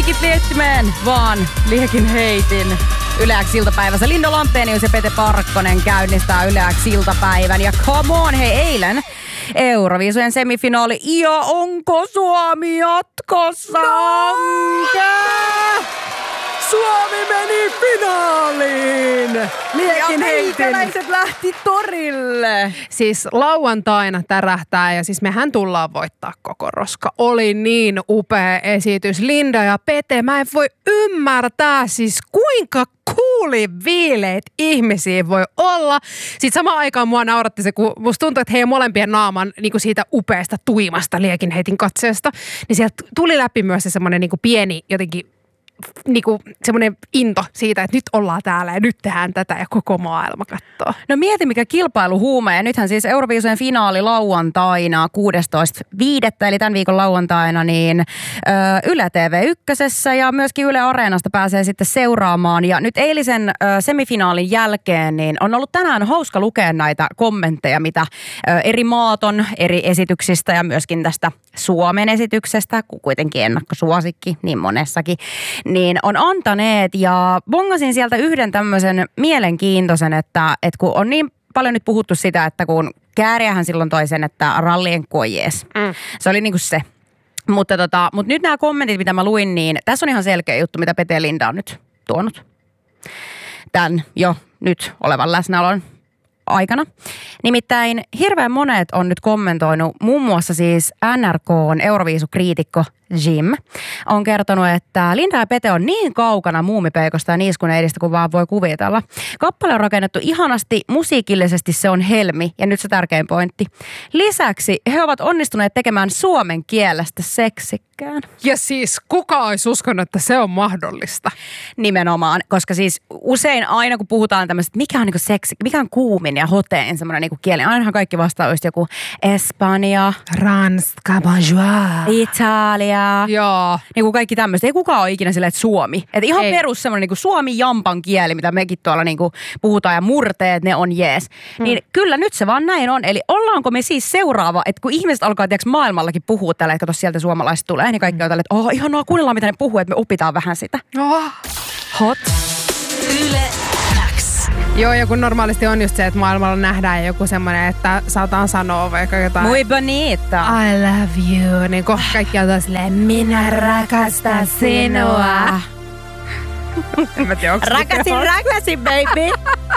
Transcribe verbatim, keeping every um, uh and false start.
musiikit liittymään, vaan liekin heitin. Yle X iltapäivässä Linda Lampenius ja Pete Parkkonen käynnistää Yle X iltapäivän. Ja come on, hei eilen Euroviisujen semifinaali. Ja onko Suomi jatkossa? No! Suomi meni finaaliin! Liekin heitin lähti torille. Siis lauantaina tärähtää ja siis mehän tullaan voittaa koko roska. Oli niin upea esitys. Linda ja Pete, mä en voi ymmärtää siis kuinka kuuliviileet ihmisiä voi olla. Sitten samaan aikaan mua nauratti se, kun musta tuntuu, että heidän molempien naaman niin kuin siitä upeasta tuimasta liekin heitin katseesta, niin sieltä tuli läpi myös se semmoinen niin kuin pieni jotenkin niinku semmoinen into siitä, että nyt ollaan täällä ja nyt tehdään tätä ja koko maailma katsoo. No mieti mikä kilpailuhuume. Ja nythän siis Euroviisujen finaali lauantaina kuudestoista viidettä eli tämän viikon lauantaina niin ö, Yle T V ykkösessä ja myöskin Yle Areenasta pääsee sitten seuraamaan. Ja nyt eilisen ö, semifinaalin jälkeen niin on ollut tänään hauska lukea näitä kommentteja, mitä ö, eri maat on eri esityksistä ja myöskin tästä Suomen esityksestä, kun kuitenkin ennakkosuosikki niin monessakin, niin on antaneet ja bongasin sieltä yhden tämmöisen mielenkiintoisen, että, että kun on niin paljon nyt puhuttu sitä, että kun Kääriähän silloin toi sen, että rallien kojees. Mm. Se oli niinku se. Mutta, tota, mutta nyt nämä kommentit, mitä mä luin, niin tässä on ihan selkeä juttu, mitä Pete Linda on nyt tuonut tämän jo nyt olevan läsnäolon aikana. Nimittäin hirveän monet on nyt kommentoinut, muun muassa siis N R K:n Euroviisukriitikko Jim on kertonut, että Linda ja Pete on niin kaukana Muumipeikosta ja Niiskuneidistä kuin vaan voi kuvitella. Kappale on rakennettu ihanasti, musiikillisesti se on helmi ja nyt se tärkein pointti. Lisäksi he ovat onnistuneet tekemään suomen kielestä seksikkään. Ja siis kuka olisi uskonut, että se on mahdollista? Nimenomaan, koska siis usein aina kun puhutaan tämmöistä, mikä on niinku seksi, mikä on kuumin ja hoteen semmoinen niinku kieli, ainahan kaikki vastaa just joku Espanja, Ranska, bonjour, Italia. Joo. Niin kuin kaikki tämmöistä. Ei kukaan ole ikinä silleen, että Suomi. Että ihan Ei. perus semmoinen niin kuin suomi-jampan kieli, mitä mekin tuolla niin kuin puhutaan ja murteet, ne on jees. Hmm. Niin kyllä nyt se vaan näin on. Eli ollaanko me siis seuraava, että kun ihmiset alkaa tiiäks, maailmallakin puhua tällä, että kato sieltä suomalaiset tulee, niin kaikki on tällä, että oh, ihanaa, kuunnellaan mitä ne puhuu, että me opitaan vähän sitä. Oh. Hot. Yle X. Joo, ja kun normaalisti on just se, että maailmalla nähdään joku semmoinen, että saataan sanoa vaikka jotain. Muy bonita. I love you. Niin kun kaikki on silleen, minä rakastan sinua. En mä tiedä, onko Rakasin, rakasin, baby.